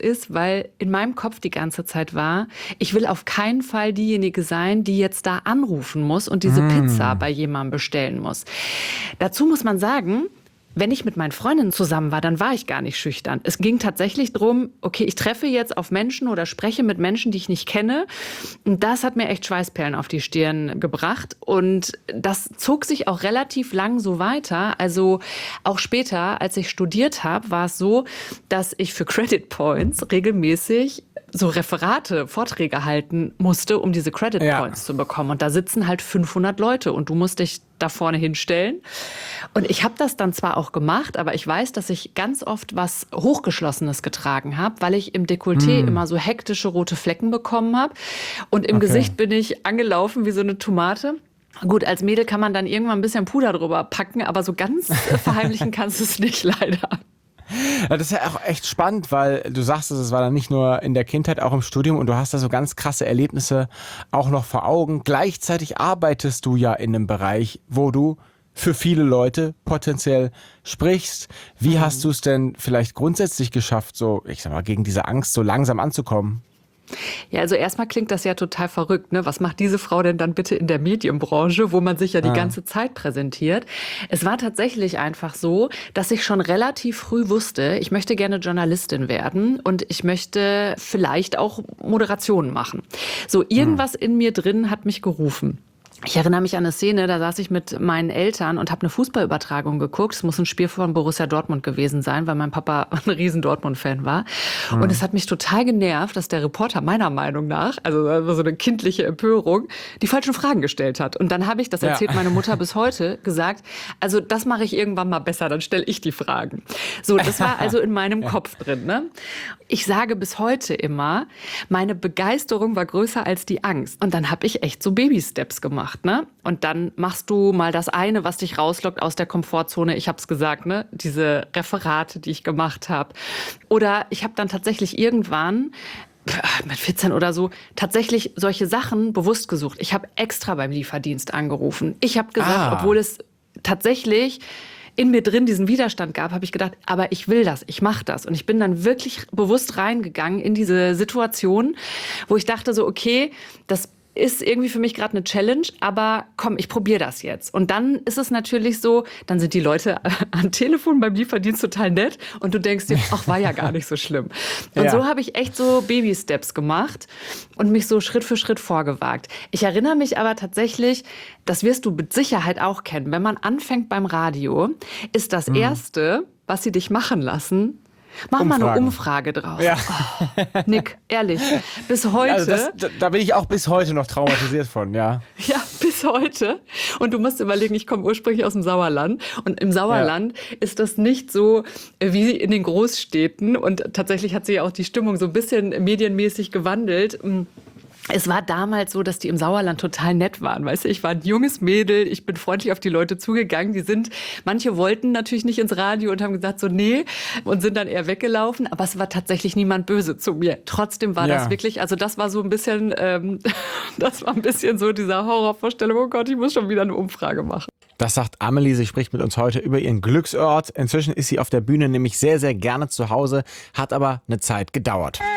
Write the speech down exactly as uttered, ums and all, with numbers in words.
ist, weil in meinem Kopf die ganze Zeit war, ich will auf keinen Fall diejenige sein, die jetzt da anrufen muss und diese mm. Pizza bei jemandem bestellen muss. Dazu muss man sagen, wenn ich mit meinen Freundinnen zusammen war, dann war ich gar nicht schüchtern. Es ging tatsächlich darum, okay, ich treffe jetzt auf Menschen oder spreche mit Menschen, die ich nicht kenne. Und das hat mir echt Schweißperlen auf die Stirn gebracht. Und das zog sich auch relativ lang so weiter. Also auch später, als ich studiert habe, war es so, dass ich für Credit Points regelmäßig so Referate, Vorträge halten musste, um diese Credit Points ja. zu bekommen. Und da sitzen halt fünfhundert Leute und du musst dich da vorne hinstellen. Und ich habe das dann zwar auch gemacht, aber ich weiß, dass ich ganz oft was Hochgeschlossenes getragen habe, weil ich im Dekolleté mm. immer so hektische rote Flecken bekommen habe. Und im okay. Gesicht bin ich angelaufen wie so eine Tomate. Gut, als Mädel kann man dann irgendwann ein bisschen Puder drüber packen, aber so ganz verheimlichen kannst du es nicht, leider. Ja, das ist ja auch echt spannend, weil du sagst, es war dann nicht nur in der Kindheit, auch im Studium und du hast da so ganz krasse Erlebnisse auch noch vor Augen. Gleichzeitig arbeitest du ja in einem Bereich, wo du für viele Leute potenziell sprichst. Wie mhm. hast du es denn vielleicht grundsätzlich geschafft, so, ich sag mal, gegen diese Angst so langsam anzukommen? Ja, also erstmal klingt das ja total verrückt, ne? Was macht diese Frau denn dann bitte in der Medienbranche, wo man sich ja die ah. ganze Zeit präsentiert? Es war tatsächlich einfach so, dass ich schon relativ früh wusste, ich möchte gerne Journalistin werden und ich möchte vielleicht auch Moderationen machen. So, irgendwas hm. in mir drin hat mich gerufen. Ich erinnere mich an eine Szene, da saß ich mit meinen Eltern und habe eine Fußballübertragung geguckt. Es muss ein Spiel von Borussia Dortmund gewesen sein, weil mein Papa ein riesen Dortmund-Fan war. Mhm. Und es hat mich total genervt, dass der Reporter meiner Meinung nach, also so eine kindliche Empörung, die falschen Fragen gestellt hat. Und dann habe ich, das erzählt ja. meine Mutter bis heute, gesagt, also das mache ich irgendwann mal besser, dann stelle ich die Fragen. So, das war also in meinem ja. Kopf drin. Ne? Ich sage bis heute immer, meine Begeisterung war größer als die Angst. Und dann habe ich echt so Baby-Steps gemacht. Ne? Und dann machst du mal das eine, was dich rauslockt aus der Komfortzone. Ich habe es gesagt, ne? Diese Referate, die ich gemacht habe. Oder ich habe dann tatsächlich irgendwann mit vierzehn oder so tatsächlich solche Sachen bewusst gesucht. Ich habe extra beim Lieferdienst angerufen. Ich habe gesagt, ah. obwohl es tatsächlich in mir drin diesen Widerstand gab, habe ich gedacht, aber ich will das, ich mache das. Und ich bin dann wirklich bewusst reingegangen in diese Situation, wo ich dachte so, okay, das ist irgendwie für mich gerade eine Challenge, aber komm, ich probiere das jetzt. Und dann ist es natürlich so, dann sind die Leute am Telefon beim Lieferdienst total nett und du denkst dir, ach, war ja gar nicht so schlimm. Und ja. so habe ich echt so Baby-Steps gemacht und mich so Schritt für Schritt vorgewagt. Ich erinnere mich aber tatsächlich, das wirst du mit Sicherheit auch kennen, wenn man anfängt beim Radio, ist das mhm. Erste, was sie dich machen lassen, mach Umfragen. mal eine Umfrage draus. Ja. Oh, Nick, ehrlich, bis heute. Also das, da bin ich auch bis heute noch traumatisiert von, ja. Ja, bis heute. Und du musst überlegen, ich komme ursprünglich aus dem Sauerland. Und im Sauerland ja. ist das nicht so wie in den Großstädten. Und tatsächlich hat sich ja auch die Stimmung so ein bisschen medienmäßig gewandelt. Es war damals so, dass die im Sauerland total nett waren. Weißt du, ich war ein junges Mädel, ich bin freundlich auf die Leute zugegangen. Die sind, manche wollten natürlich nicht ins Radio und haben gesagt so, nee, und sind dann eher weggelaufen. Aber es war tatsächlich niemand böse zu mir. Trotzdem war ja. das wirklich, also das war so ein bisschen, ähm, das war ein bisschen so dieser Horrorvorstellung, oh Gott, ich muss schon wieder eine Umfrage machen. Das sagt Amelie, sie spricht mit uns heute über ihren Glücksort. Inzwischen ist sie auf der Bühne nämlich sehr, sehr gerne zu Hause, hat aber eine Zeit gedauert.